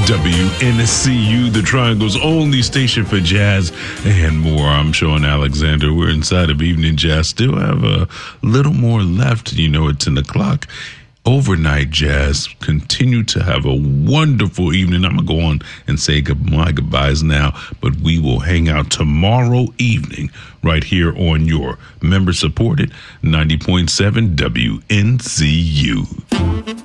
WNCU, the Triangle's only station for jazz and more. I'm Sean Alexander. We're inside of Evening Jazz. Still have a little more left. You know, at 10 o'clock. Overnight Jazz. Continue to have a wonderful evening. I'm going to go on and say my goodbyes now, but we will hang out tomorrow evening right here on your member-supported 90.7 WNCU.